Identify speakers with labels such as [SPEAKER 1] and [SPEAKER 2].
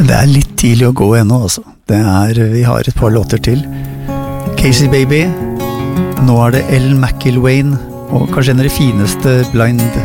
[SPEAKER 1] Det litt tidlig å gå ennå, altså. Vi har et par låter til. Casey Baby. Nå det Ellen McIlwain, og kanskje en av de fineste blind